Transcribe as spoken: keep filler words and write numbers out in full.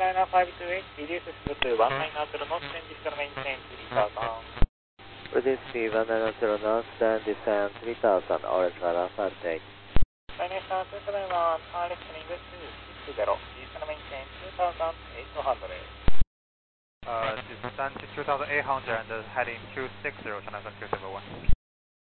Jetliner five two eight, reduce speed to one nine zero knots and descend maintain three thousand. Reduce speed one nine zero knots, then descend three thousand, Orange Radar five two eight. Jetliner two seven one, are listening to six zero, descend maintain two thousand eight hundred. Uh, descend to two thousand eight hundred and heading two six zero, China two seven one.